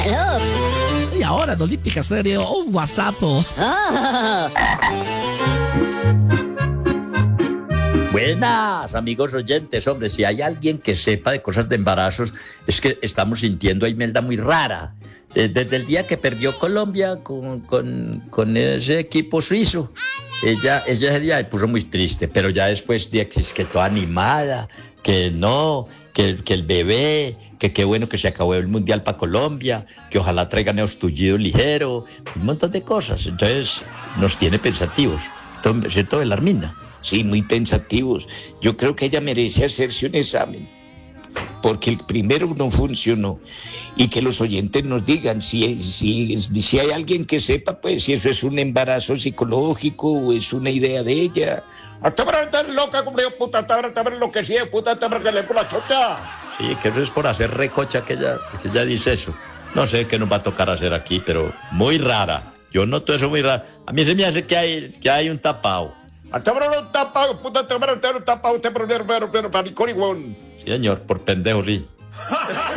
Aló. Y ahora, Don Hípica Stereo, un WhatsApp. Oh. Buenas, amigos oyentes. Hombre, si hay alguien que sepa de cosas de embarazos, es que estamos sintiendo a Imelda muy rara. Desde el día que perdió Colombia con ese equipo suizo, ella ese día se puso muy triste, pero ya después de que toda animada, que no, que el bebé, que qué bueno que se acabó el Mundial para Colombia, que ojalá traigan neostullido ligero, un montón de cosas. Entonces nos tiene pensativos, ¿cierto, Belarmina? Sí, muy pensativos. Yo creo que ella merece hacerse un examen, porque el primero no funcionó. Y que los oyentes nos digan si hay alguien que sepa, pues, si eso es un embarazo psicológico o es una idea de ella. Loca, como yo, puta, enloquecida, puta, que le la chota. Sí, que eso es por hacer recocha que ella dice eso. No sé qué nos va a tocar hacer aquí, pero muy rara. Yo noto eso muy raro. A mí se me hace que hay un tapado. Sí, señor, por pendejo, sí.